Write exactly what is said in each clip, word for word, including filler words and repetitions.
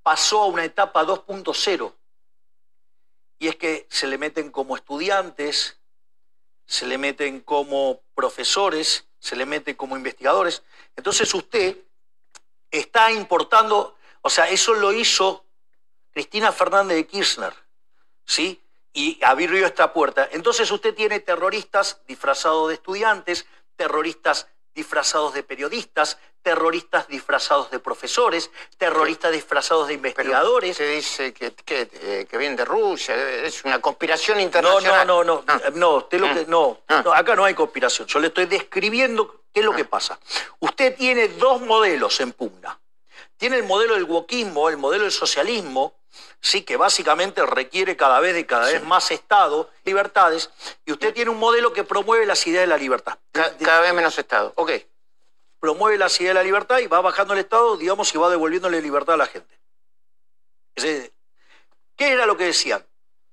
pasó a una etapa dos punto cero. Y es que se le meten como estudiantes, se le meten como profesores, se le mete como investigadores. Entonces usted está importando, o sea, eso lo hizo Cristina Fernández de Kirchner, ¿sí? Y abrió esta puerta. Entonces usted tiene terroristas disfrazados de estudiantes, terroristas disfrazados de periodistas, terroristas disfrazados de profesores, terroristas disfrazados de investigadores. Pero usted dice que, que, eh, que viene de Rusia, es una conspiración internacional. No, no, no, no, ah. no, usted lo que, no, ah. no, acá no hay conspiración. Yo le estoy describiendo qué es lo ah. que pasa. Usted tiene dos modelos en pugna. Tiene el modelo del wokismo, el modelo del socialismo, sí, que básicamente requiere cada vez de cada sí. vez más Estado, libertades, y usted tiene un modelo que promueve las ideas de la libertad. Cada, cada vez menos Estado, ok. Promueve las ideas de la libertad y va bajando el Estado, digamos, y va devolviéndole libertad a la gente. ¿Qué era lo que decían?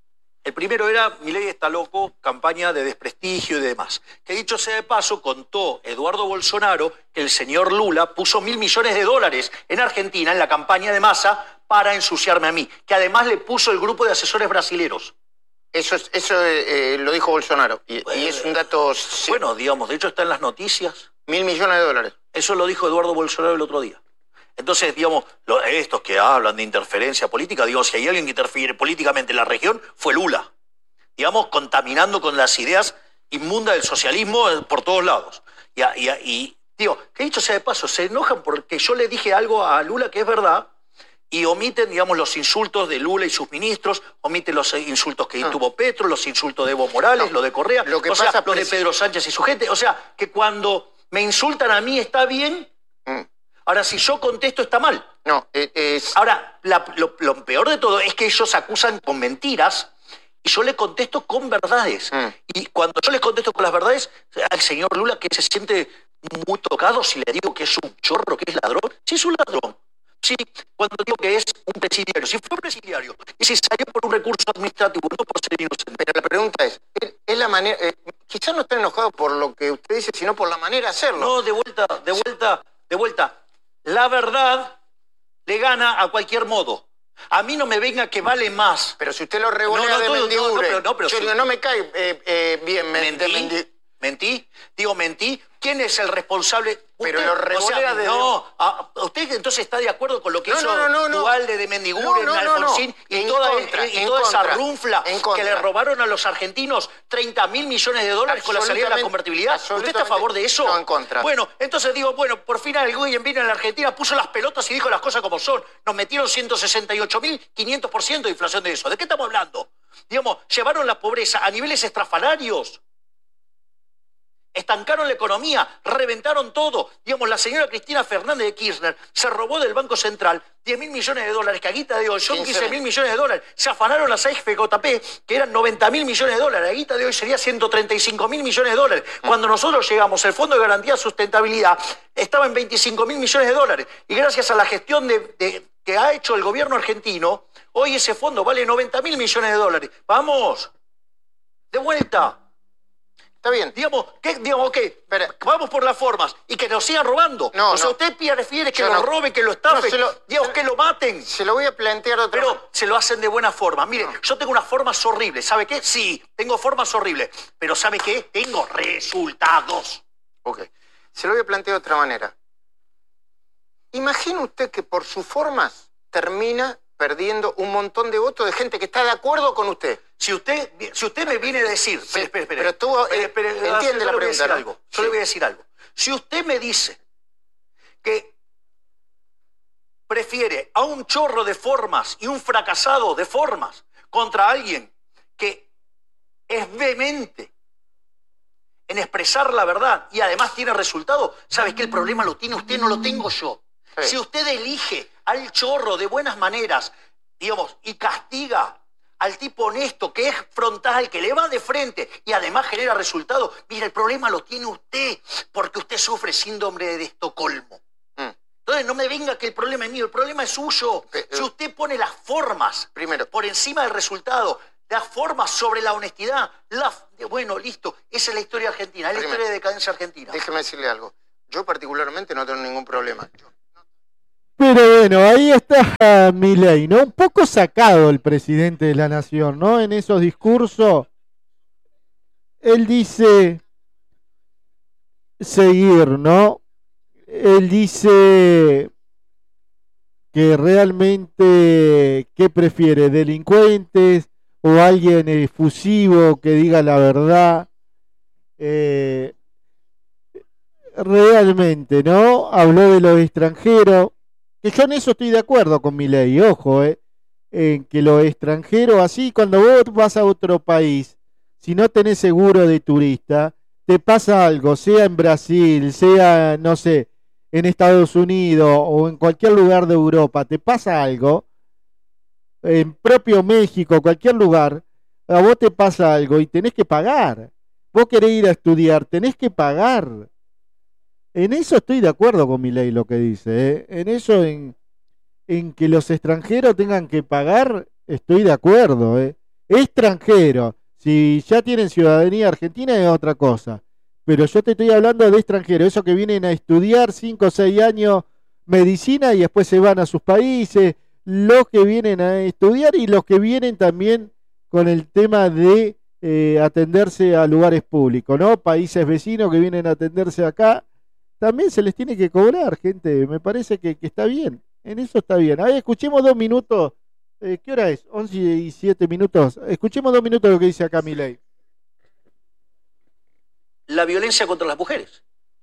El primero era, Milei está loco, campaña de desprestigio y demás. Que dicho sea de paso, contó Eduardo Bolsonaro que el señor Lula puso mil millones de dólares en Argentina en la campaña de Massa para ensuciarme a mí, que además le puso el grupo de asesores brasileros. Eso, es, eso eh, lo dijo Bolsonaro, y, bueno, y es un dato... Bueno, digamos, de hecho está en las noticias. Mil millones de dólares. Eso lo dijo Eduardo Bolsonaro el otro día. Entonces, digamos, lo, estos que hablan de interferencia política, digo, si hay alguien que interfiere políticamente en la región, fue Lula. Digamos, contaminando con las ideas inmundas del socialismo por todos lados. Y, y, y digo, que dicho sea de paso, se enojan porque yo le dije algo a Lula que es verdad y omiten, digamos, los insultos de Lula y sus ministros, omiten los insultos que no. tuvo Petro, los insultos de Evo Morales, no. lo de Correa, lo que o pasa sea, lo de Pedro Sánchez y su gente. O sea, que cuando me insultan a mí está bien. Mm. Ahora, si yo contesto, está mal. No, es... Ahora, la, lo, lo peor de todo es que ellos acusan con mentiras y yo les contesto con verdades. Mm. Y cuando yo les contesto con las verdades, al señor Lula, que se siente muy tocado si le digo que es un chorro, que es ladrón. Sí, es un ladrón. Sí, cuando digo que es un presidiario. Si fue presidiario y si salió por un recurso administrativo, no por ser inocente. Pero la pregunta es, es la manera... Eh, quizás no está enojado por lo que usted dice, sino por la manera de hacerlo. No, de vuelta, de vuelta, de vuelta. La verdad le gana a cualquier modo. A mí no me venga que vale más. Pero si usted lo revolea no, no, de todo, mendigure, no, no, pero, no, pero yo si... digo, no me cae eh, eh, bien. ¿Mentí? Mendi... ¿Mentí? Digo, ¿mentí? ¿Quién es el responsable? Pero usted, lo revolea o sea, de... No, a, ¿usted entonces está de acuerdo con lo que no, hizo no, no, no, Duhalde de Mendiguren, no, no, Alfonsín no, y en toda, contra, y en toda contra, esa runfla que le robaron a los argentinos treinta mil millones de dólares con la salida de la convertibilidad? ¿Usted está a favor de eso? No, en contra. Bueno, entonces digo, bueno, por fin el Guyen vino a la Argentina, puso las pelotas y dijo las cosas como son. Nos metieron ciento sesenta y ocho mil quinientos por ciento de inflación de eso. ¿De qué estamos hablando? Digamos, llevaron la pobreza a niveles estrafalarios. Estancaron la economía, reventaron todo. Digamos, la señora Cristina Fernández de Kirchner se robó del Banco Central diez mil millones de dólares, que a guita de hoy son quince mil millones de dólares. Se afanaron las A F J P, que eran noventa mil millones de dólares. A guita de hoy sería ciento treinta y cinco mil millones de dólares. Cuando nosotros llegamos, el Fondo de Garantía de Sustentabilidad estaba en veinticinco mil millones de dólares. Y gracias a la gestión de, de, que ha hecho el gobierno argentino, hoy ese fondo vale noventa mil millones de dólares. ¡Vamos! ¡De vuelta! Está bien. Digamos, ¿qué? Digamos, ok, pero, vamos por las formas y que nos sigan robando. No, o sea, no. usted prefiere que Yo lo no. roben, que lo estafen, no, lo, digamos, que lo maten. Se lo voy a plantear de otra Pero manera. se lo hacen de buena forma. Mire, no. yo tengo unas formas horribles. ¿Sabe qué? Sí, tengo formas horribles. Pero ¿sabe qué? Tengo resultados. Ok. Se lo voy a plantear de otra manera. Imagine usted que por sus formas termina perdiendo un montón de votos de gente que está de acuerdo con usted. Si usted, si usted me viene a decir... Sí, espere, espere, pero tú eh, espere, espere, entiende yo la le voy a decir pregunta, algo. ¿no? Yo Sí. le voy a decir algo. Si usted me dice que prefiere a un chorro de formas y un fracasado de formas contra alguien que es vehemente en expresar la verdad y además tiene resultado, ¿sabe qué? El problema lo tiene usted, no lo tengo yo. Sí. Si usted elige al chorro de buenas maneras, digamos, y castiga al tipo honesto, que es frontal, que le va de frente y además genera resultados, mira, el problema lo tiene usted, porque usted sufre síndrome de Estocolmo. Mm. Entonces no me venga que el problema es mío, el problema es suyo. Eh, eh, si usted pone las formas primero por encima del resultado, las formas sobre la honestidad, la, bueno, listo, esa es la historia argentina, es la historia de decadencia argentina. Déjeme decirle algo. Yo particularmente no tengo ningún problema. Yo Pero bueno, ahí está Milei, ¿no? Un poco sacado el presidente de la nación, ¿no? En esos discursos, él dice seguir, ¿no? Él dice que realmente, ¿qué prefiere? ¿Delincuentes o alguien efusivo que diga la verdad? Eh, realmente, ¿no? Habló de los extranjeros, que yo en eso estoy de acuerdo con Milei, ojo, eh, en que los extranjeros, así cuando vos vas a otro país, si no tenés seguro de turista, te pasa algo, sea en Brasil, sea, no sé, en Estados Unidos o en cualquier lugar de Europa, te pasa algo, en propio México, cualquier lugar, a vos te pasa algo y tenés que pagar. Vos querés ir a estudiar, tenés que pagar. En eso estoy de acuerdo con Milei lo que dice, ¿eh? En eso, en, en que los extranjeros tengan que pagar, estoy de acuerdo, ¿eh? Extranjeros, si ya tienen ciudadanía argentina es otra cosa, pero yo te estoy hablando de extranjeros, esos que vienen a estudiar cinco o seis años medicina y después se van a sus países, los que vienen a estudiar y los que vienen también con el tema de eh, atenderse a lugares públicos, ¿no? Países vecinos que vienen a atenderse acá, también se les tiene que cobrar, gente, me parece que, que está bien, en eso está bien. A ver, escuchemos dos minutos, eh, ¿qué hora es? once y siete minutos, escuchemos dos minutos lo que dice acá Milei. La violencia contra las mujeres.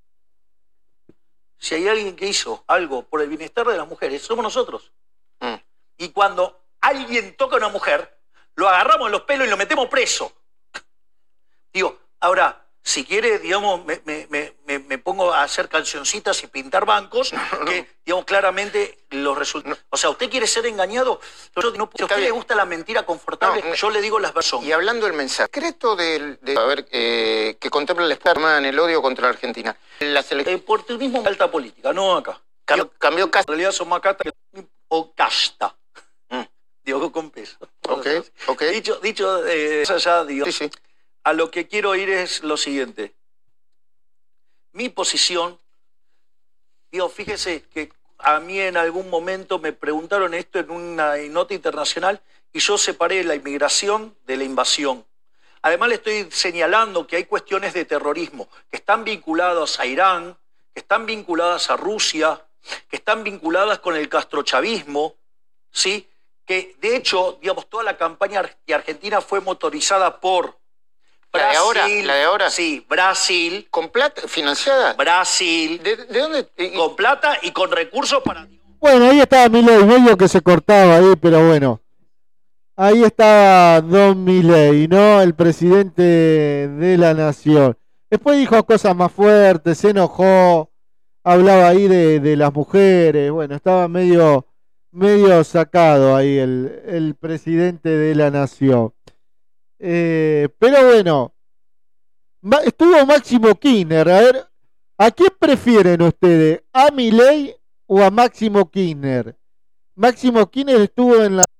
Si hay alguien que hizo algo por el bienestar de las mujeres, somos nosotros. Mm. Y cuando alguien toca a una mujer, lo agarramos en los pelos y lo metemos preso. Digo, ahora, si quiere, digamos, me, me, me, me pongo a hacer cancioncitas y pintar bancos, que, digamos, claramente los resultados... O sea, ¿usted quiere ser engañado? Yo, no, si a usted le gusta la mentira confortable, no, yo le digo las versiones. Y hablando del mensaje, secreto de, de a ver, eh, que contempla el Estado en el odio contra la Argentina. La select... El oportunismo es alta política, no acá. Cam, cambió casta. En realidad son más casta o casta. Mm. Digo, con peso. Ok, ok. Dicho, dicho eh, allá, digo... Sí, sí. A lo que quiero ir es lo siguiente. Mi posición, digo, fíjese que a mí en algún momento me preguntaron esto en una nota internacional y yo separé la inmigración de la invasión. Además le estoy señalando que hay cuestiones de terrorismo que están vinculadas a Irán, que están vinculadas a Rusia, que están vinculadas con el castrochavismo, ¿sí? Que de hecho, digamos, toda la campaña de Argentina fue motorizada por Brasil, la de ahora, la de ahora. Sí, Brasil. ¿Con plata financiada? Brasil. ¿De, de dónde? Con plata y con recursos para... Bueno, ahí estaba Milei, medio que se cortaba ahí, pero bueno. Ahí estaba Don Milei, ¿no? El presidente de la nación. Después dijo cosas más fuertes, se enojó, hablaba ahí de, de las mujeres. Bueno, estaba medio, medio sacado ahí el, el presidente de la nación. Eh, pero bueno, estuvo Máximo Kirchner. A ver, ¿a quién prefieren ustedes? ¿A Milei o a Máximo Kirchner? Máximo Kirchner estuvo en la